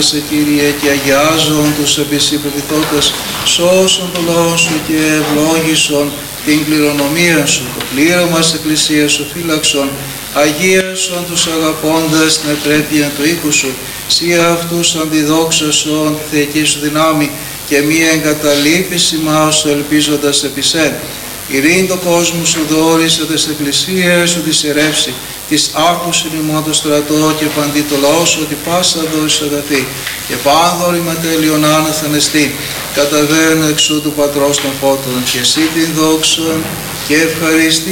σε Κύριε και αγιάζον τους επισυποπιθώτες, σώσον το λαό σου και ευλόγησον την κληρονομία σου, το πλήρωμα της Εκκλησίας σου φύλαξον, αγίασον τους αγαπώντας την ευπρέπεια του οίκου σου, σύ αυτούς αντιδόξασον τη θεϊκή σου δυνάμει και μη εγκαταλείπεις ημάς ελπίζοντας επί σεν. Ειρήνη το κόσμο σου δόρισε της Εκκλησίας σου της ιερεύσει, της άκουσιν ημών το στρατό και παντί το λαό σου ότι πάσα δόση αγαθή και πάνδωρη ματέλειον άναθεν εστίν, καταβαίνω εξού του Πατρός των φώτων και εσύ την δόξον και ευχαριστή